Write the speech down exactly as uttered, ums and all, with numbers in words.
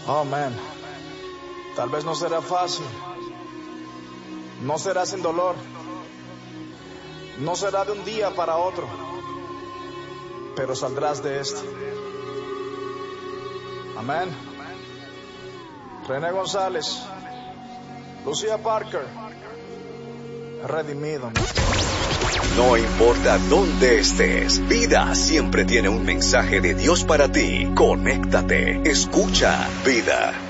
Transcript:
Oh, man. Tal vez no será fácil. No será sin dolor. No será de un día para otro. Pero saldrás de esto. Amén. René González. Lucía Parker. Redimido. No importa dónde estés, Vida siempre tiene un mensaje de Dios para ti. Conéctate, escucha Vida.